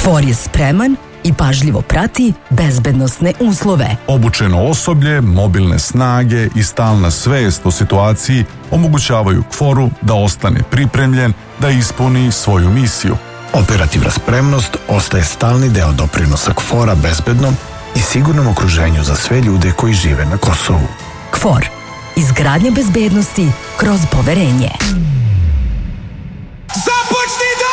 KFOR je spreman i pažljivo prati bezbednosne uslove. Obučeno osoblje, mobilne snage i stalna svest o situaciji omogućavaju KFOR-u da ostane pripremljen da ispuni svoju misiju. Operativna spremnost ostaje stalni deo doprinosa KFOR-a bezbednom i sigurnom okruženju za sve ljude koji žive na Kosovu. KFOR. Izgradnja bezbednosti kroz poverenje. Započni